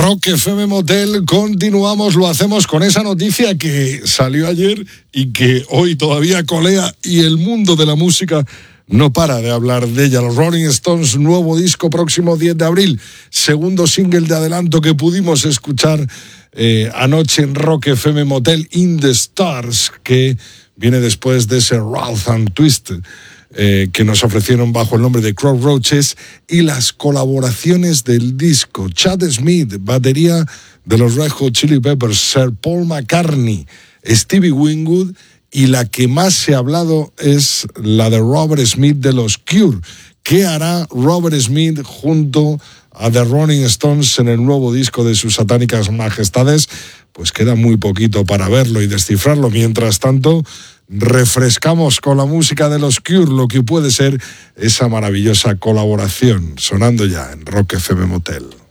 Rock FM Motel, continuamos, lo hacemos con esa noticia que salió ayer y que hoy todavía colea y el mundo de la música no para de hablar de ella. Los Rolling Stones, nuevo disco próximo 10 de abril, segundo single de adelanto que pudimos escuchar anoche en Rock FM Motel, In the Stars, que viene después de ese Ralph and Twist que nos ofrecieron bajo el nombre de Cockroaches, y las colaboraciones del disco: Chad Smith, batería de los Red Hot Chili Peppers, Sir Paul McCartney, Stevie Winwood, y la que más se ha hablado es la de Robert Smith de los Cure. ¿Qué hará Robert Smith junto a The Rolling Stones en el nuevo disco de sus satánicas majestades? Pues queda muy poquito para verlo y descifrarlo. Mientras tanto, refrescamos con la música de los Cure lo que puede ser esa maravillosa colaboración, sonando ya en Rock FM Motel.